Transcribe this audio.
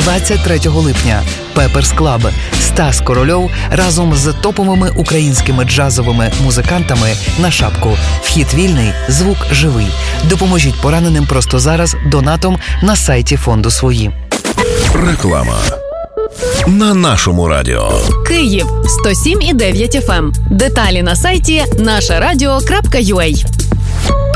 23 липня. Пеперс Клаб. Стас Корольов разом з топовими українськими джазовими музикантами на шапку. Вхід вільний, звук живий. Допоможіть пораненим просто зараз донатом на сайті фонду «Свої». Реклама. На нашому радіо. Київ 107,9 FM. Деталі на сайті нашарадіо.ua.